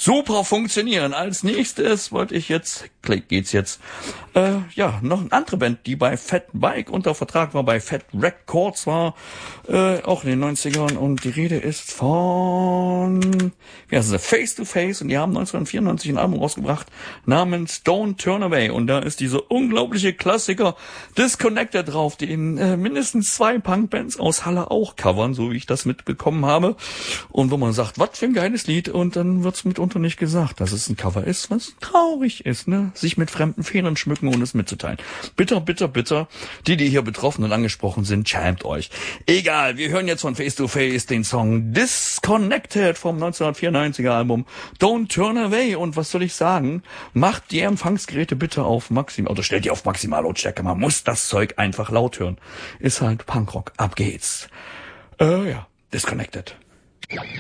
super funktionieren. Als nächstes geht's jetzt, noch eine andere Band, die bei Fat Bike unter Vertrag war, bei Fat Records war, auch in den 90ern, und die Rede ist von, Face to Face, und die haben 1994 ein Album rausgebracht namens Don't Turn Away, und da ist dieser unglaubliche Klassiker Disconnected drauf, den mindestens 2 Punkbands aus Halle auch covern, so wie ich das mitbekommen habe, und wo man sagt, was für ein geiles Lied, und dann wird's mitunter nicht gesagt, dass es ein Cover ist, was traurig ist, ne? Sich mit fremden Federn schmücken, ohne es mitzuteilen. Bitter, bitter, bitter. Die hier betroffen und angesprochen sind, schämt euch. Egal, wir hören jetzt von Face to Face den Song Disconnected vom 1994er Album Don't Turn Away. Und was soll ich sagen? Macht die Empfangsgeräte bitte auf maximal, oder stellt die auf Maximallautstärke. Man muss das Zeug einfach laut hören. Ist halt Punkrock. Ab geht's. Disconnected.